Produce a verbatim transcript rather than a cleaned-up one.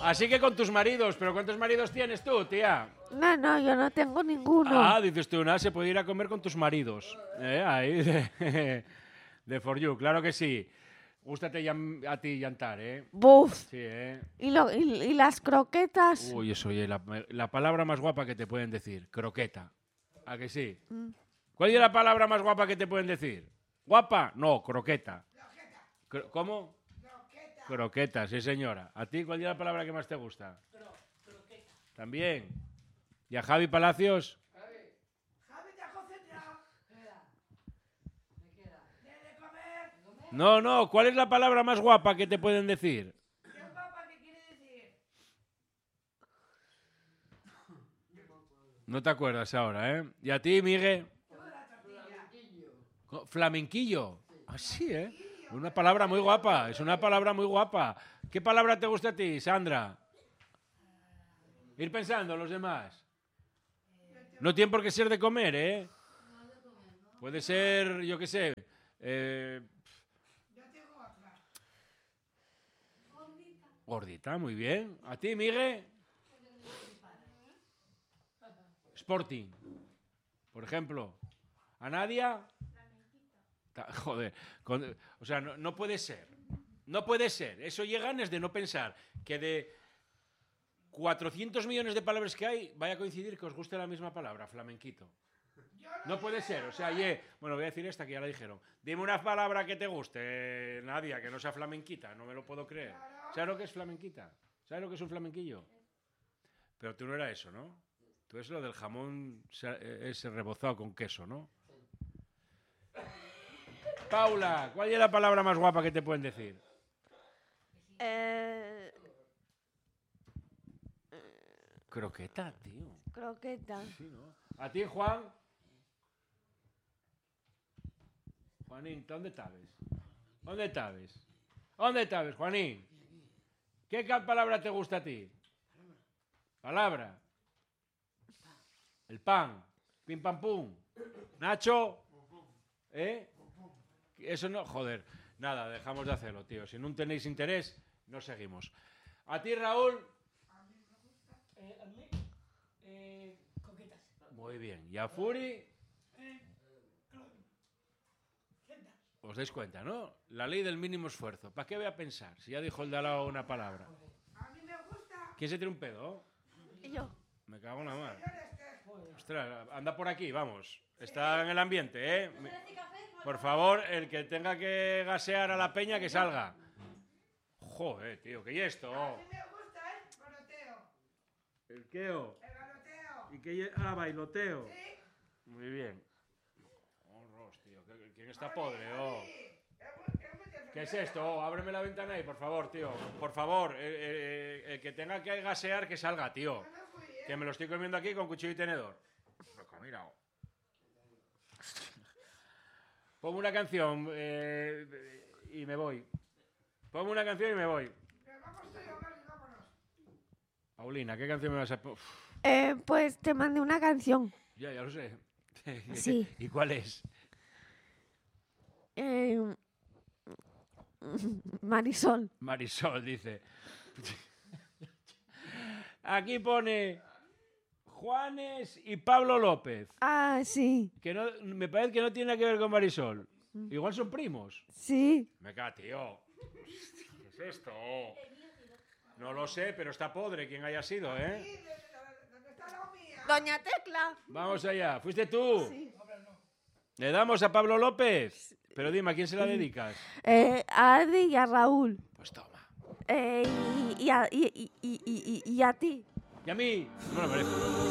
Así que con tus maridos. ¿Pero cuántos maridos tienes tú, tía? No, no, yo no tengo ninguno. Ah, dices tú, nada, se puede ir a comer con tus maridos. ¿Eh? Ahí, de, de For You, claro que sí. Gústate llam- a ti llantar, ¿eh? Buf. Sí, ¿eh? ¿Y, lo, y, y las croquetas? Uy, eso, oye, la, la palabra más guapa que te pueden decir. Croqueta. ¿A que sí? Mm. ¿Cuál es la palabra más guapa que te pueden decir? ¿Guapa? No, croqueta. Cro- ¿Cómo? Croqueta. Croqueta, sí, señora. ¿A ti cuál es la palabra que más te gusta? Cro, croqueta. También. ¿Y a Javi Palacios? Javi, Javi te ha concentrado. ¿Me queda? ¿De comer? No, no, ¿cuál es la palabra más guapa que te pueden decir? ¿Qué guapa qué quiere decir? No te acuerdas ahora, ¿eh? ¿Y a ti, Miguel? Co- Flamenquillo. Ah, sí, ¿eh? Una palabra muy guapa, es una palabra muy guapa. ¿Qué palabra te gusta a ti, Sandra? Ir pensando, los demás. No tiene por qué ser de comer, ¿eh? Puede ser, yo qué sé. Eh... Gordita, muy bien. ¿A ti, Miguel? Sporting, por ejemplo. ¿A Nadia? Ta- Joder, con- o sea, no, no puede ser. No puede ser. Eso llegan es de no pensar que de cuatrocientos millones de palabras que hay, vaya a coincidir que os guste la misma palabra, flamenquito. No puede ser. O sea, ye, bueno, voy a decir esta que ya la dijeron. Dime una palabra que te guste, Nadia, que no sea flamenquita. No me lo puedo creer. ¿Sabes lo que es flamenquita? ¿Sabes lo que es un flamenquillo? Pero tú no era eso, ¿no? Tú es lo del jamón se- ese rebozado con queso, ¿no? Paula, ¿cuál es la palabra más guapa que te pueden decir? Eh, Croqueta, tío. croqueta. Sí, ¿no? ¿A ti, Juan? Juanín, ¿dónde estás? ¿Dónde estás? ¿Dónde estás, Juanín? ¿Qué ca- palabra te gusta a ti? Palabra. El pan. Pim pam pum. Nacho. ¿Eh? Eso no, joder. Nada, dejamos de hacerlo, tío. Si no tenéis interés, no seguimos. ¿A ti, Raúl? Eh, a mí, eh, coquetas. Muy bien. ¿Y a Furi? Eh, clo- Centas. Os dais cuenta, ¿no? La ley del mínimo esfuerzo. ¿Para qué voy a pensar? Si ya dijo el de al lado una palabra. A mí me gusta. ¿Quién se tiene un pedo? Y yo. Me cago en la mar. Joder. Ostras, anda por aquí, vamos. Está en el ambiente, ¿eh? Me- Por favor, el que tenga que gasear a la peña, que salga. Joder, tío, ¿qué es esto? A mí me gusta el galoteo. ¿El queo? El galoteo. ¿Y qué? Ah, bailoteo. Sí. Muy bien. Horros, tío. ¿Quién está podre? Oh. ¿Qué es esto? Oh, ábreme la ventana ahí, por favor, tío. Por favor, eh, eh, el que tenga que gasear, que salga, tío. Que me lo estoy comiendo aquí con cuchillo y tenedor. Loco, mira. oh. Pongo una canción eh, y me voy. Pongo una canción y me voy. Paulina, ¿qué canción me vas a poner? Eh, pues te mandé una canción. Ya, ya lo sé. Sí. ¿Y cuál es? Eh, Marisol. Marisol dice. Aquí pone Juanes y Pablo López. Ah, sí. Que no, me parece que no tiene nada que ver con Marisol. Igual son primos. Sí. Me cago, tío. ¿Qué es esto? No lo sé, pero está podre quien haya sido, ¿eh? Doña Tecla. Vamos allá. ¿Fuiste tú? Sí. ¿Le damos a Pablo López? Pero dime, ¿a quién se la dedicas? Eh, a Adi y a Raúl. Pues toma. Eh, y, y, a, y, y, y, y, y a ti. ¿Y a mí? No me lo merezco.